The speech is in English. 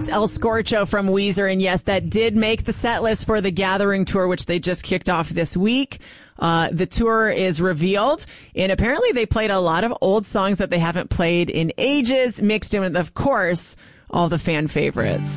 El Scorcho from Weezer, and yes, that did make the set list for the Gathering Tour, which they just kicked off this week. The tour is revealed, and apparently they played a lot of old songs that they haven't played in ages, mixed in with, of course, all the fan favorites.